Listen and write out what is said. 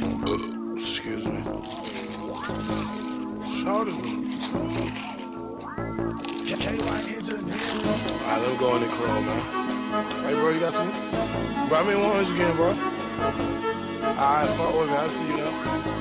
Excuse me. Shorty. Alright, let me go in the club, man. Hey, bro, you got some? Bro, I mean, 100 again, bro. Alright, fuck with me. I'll see you now.